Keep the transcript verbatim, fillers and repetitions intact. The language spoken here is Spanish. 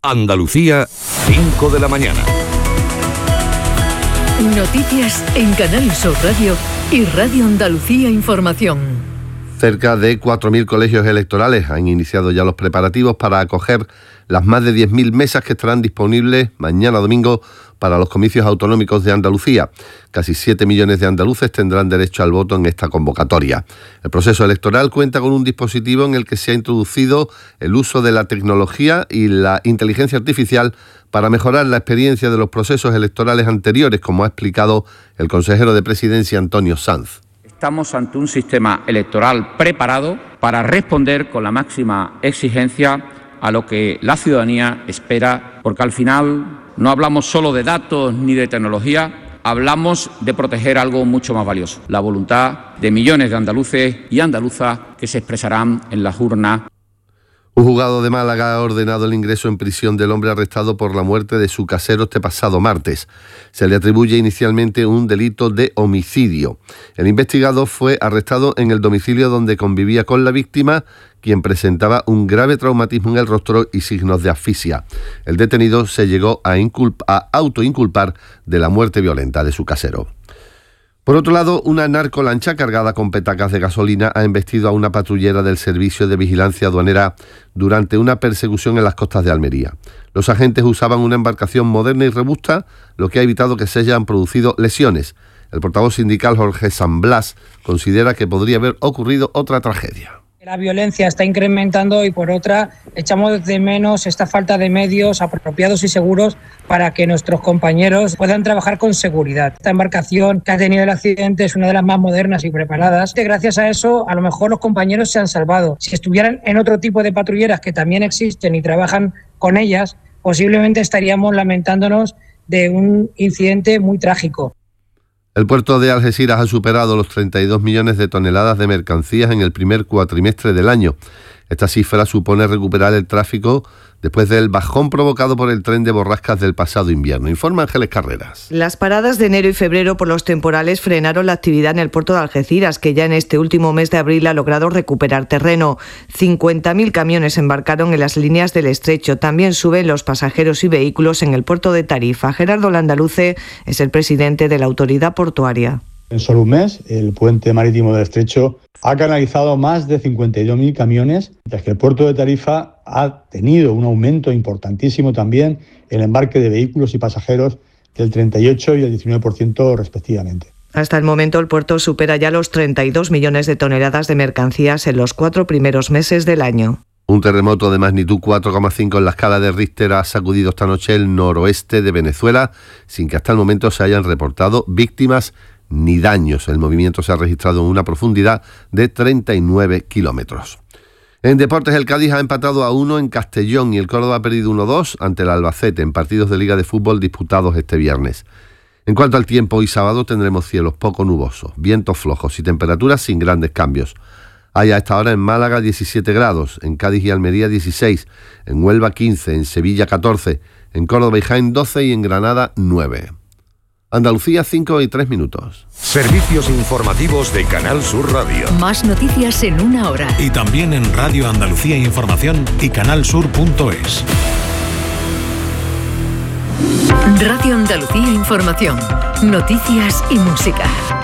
Andalucía, cinco de la mañana. Noticias en Canal Sur Radio y Radio Andalucía Información. Cerca de cuatro mil colegios electorales han iniciado ya los preparativos para acoger las más de diez mil mesas que estarán disponibles mañana domingo para los comicios autonómicos de Andalucía. Casi siete millones de andaluces tendrán derecho al voto en esta convocatoria. El proceso electoral cuenta con un dispositivo en el que se ha introducido el uso de la tecnología y la inteligencia artificial para mejorar la experiencia de los procesos electorales anteriores, como ha explicado el consejero de Presidencia, Antonio Sanz. Estamos ante un sistema electoral preparado para responder con la máxima exigencia a lo que la ciudadanía espera, porque al final no hablamos solo de datos ni de tecnología, hablamos de proteger algo mucho más valioso, la voluntad de millones de andaluces y andaluzas que se expresarán en las urnas. Un juzgado de Málaga ha ordenado el ingreso en prisión del hombre arrestado por la muerte de su casero este pasado martes. Se le atribuye inicialmente un delito de homicidio. El investigado fue arrestado en el domicilio donde convivía con la víctima, quien presentaba un grave traumatismo en el rostro y signos de asfixia. El detenido se llegó a, inculp- a autoinculpar de la muerte violenta de su casero. Por otro lado, una narcolancha cargada con petacas de gasolina ha embestido a una patrullera del Servicio de Vigilancia Aduanera durante una persecución en las costas de Almería. Los agentes usaban una embarcación moderna y robusta, lo que ha evitado que se hayan producido lesiones. El portavoz sindical Jorge San Blas considera que podría haber ocurrido otra tragedia. La violencia está incrementando y por otra echamos de menos esta falta de medios apropiados y seguros para que nuestros compañeros puedan trabajar con seguridad. Esta embarcación que ha tenido el accidente es una de las más modernas y preparadas. Gracias a eso, a lo mejor los compañeros se han salvado. Si estuvieran en otro tipo de patrulleras que también existen y trabajan con ellas, posiblemente estaríamos lamentándonos de un incidente muy trágico. El puerto de Algeciras ha superado los treinta y dos millones de toneladas de mercancías en el primer cuatrimestre del año. Esta cifra supone recuperar el tráfico después del bajón provocado por el tren de borrascas del pasado invierno. Informa Ángeles Carreras. Las paradas de enero y febrero por los temporales frenaron la actividad en el puerto de Algeciras, que ya en este último mes de abril ha logrado recuperar terreno. cincuenta mil camiones embarcaron en las líneas del estrecho. También suben los pasajeros y vehículos en el puerto de Tarifa. Gerardo Landaluce es el presidente de la autoridad portuaria. En solo un mes, el puente marítimo del estrecho ha canalizado más de cincuenta y dos mil camiones, mientras que el puerto de Tarifa ha tenido un aumento importantísimo también en el embarque de vehículos y pasajeros del treinta y ocho y el diecinueve por ciento respectivamente. Hasta el momento el puerto supera ya los treinta y dos millones de toneladas de mercancías en los cuatro primeros meses del año. Un terremoto de magnitud cuatro coma cinco en la escala de Richter ha sacudido esta noche el noroeste de Venezuela, sin que hasta el momento se hayan reportado víctimas ni daños. El movimiento se ha registrado en una profundidad de treinta y nueve kilómetros. En deportes, el Cádiz ha empatado a uno en Castellón y el Córdoba ha perdido uno dos ante el Albacete en partidos de Liga de Fútbol disputados este viernes. En cuanto al tiempo, hoy sábado tendremos cielos poco nubosos, vientos flojos y temperaturas sin grandes cambios. Hay a esta hora en Málaga diecisiete grados, en Cádiz y Almería dieciséis, en Huelva quince, en Sevilla catorce, en Córdoba y Jaén doce y en Granada nueve. Andalucía, cinco y tres minutos. Servicios informativos de Canal Sur Radio. Más noticias en una hora. Y también en Radio Andalucía Información y canalsur punto es. Radio Andalucía Información. Noticias y música.